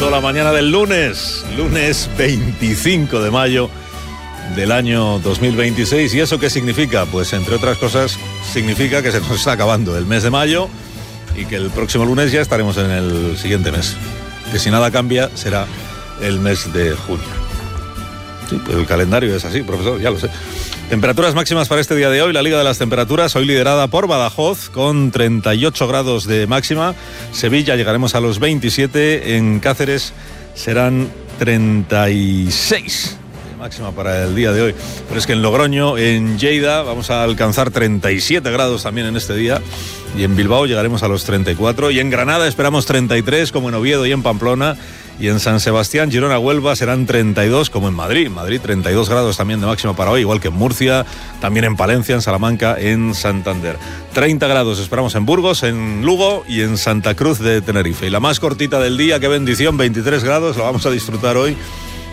Comenzando la mañana del lunes 25 de mayo del año 2026. ¿Y eso qué significa? Pues entre otras cosas significa que se nos está acabando el mes de mayo y que el próximo lunes ya estaremos en el siguiente mes, que si nada cambia será el mes de junio. Sí, pues el calendario es así, profesor, ya lo sé. Temperaturas máximas para este día de hoy. La Liga de las Temperaturas hoy liderada por Badajoz con 38 grados de máxima. Sevilla llegaremos a los 27. En Cáceres serán 36 de máxima para el día de hoy. Pero es que en Logroño, en Lleida, vamos a alcanzar 37 grados también en este día. Y en Bilbao llegaremos a los 34. Y en Granada esperamos 33, como en Oviedo y en Pamplona. Y en San Sebastián, Girona, Huelva serán 32, como en Madrid. Madrid 32 grados también de máxima para hoy, igual que en Murcia, también en Palencia, en Salamanca, en Santander. 30 grados esperamos en Burgos, en Lugo y en Santa Cruz de Tenerife. Y la más cortita del día, qué bendición, 23 grados, la vamos a disfrutar hoy